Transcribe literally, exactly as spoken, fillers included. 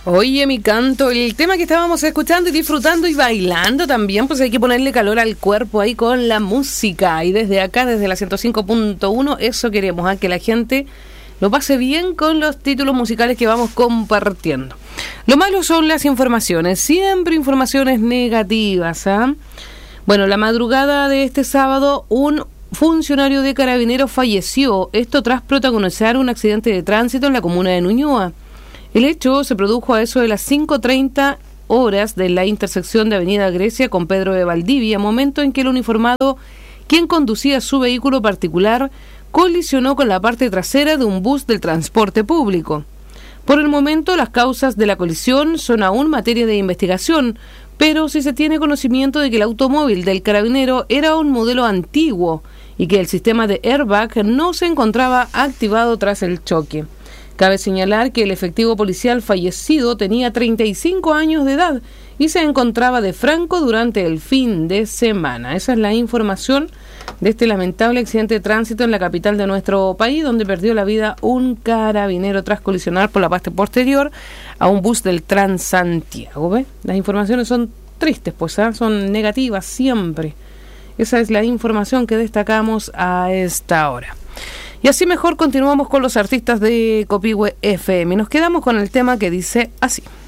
Oye, mi canto, el tema que estábamos escuchando y disfrutando y bailando también, pues hay que ponerle calor al cuerpo ahí con la música. Y desde acá, desde la ciento cinco punto uno, eso queremos, ¿eh? Que la gente lo pase bien con los títulos musicales que vamos compartiendo. Lo malo son las informaciones, siempre informaciones negativas, ¿ah? ¿eh? Bueno, la madrugada de este sábado, un funcionario de Carabineros falleció, esto tras protagonizar un accidente de tránsito en la comuna de Ñuñoa. El hecho se produjo a eso de las cinco treinta horas de la intersección de Avenida Grecia con Pedro de Valdivia, momento en que el uniformado, quien conducía su vehículo particular, colisionó con la parte trasera de un bus del transporte público. Por el momento, las causas de la colisión son aún materia de investigación, pero sí se tiene conocimiento de que el automóvil del carabinero era un modelo antiguo y que el sistema de airbag no se encontraba activado tras el choque. Cabe señalar que el efectivo policial fallecido tenía treinta y cinco años de edad y se encontraba de franco durante el fin de semana. Esa es la información de este lamentable accidente de tránsito en la capital de nuestro país, donde perdió la vida un carabinero tras colisionar por la parte posterior a un bus del Transantiago. ¿Ve? Las informaciones son tristes, pues, ¿eh? Son negativas siempre. Esa es la información que destacamos a esta hora. Y así mejor continuamos con los artistas de Copihue F M. Nos quedamos con el tema que dice así.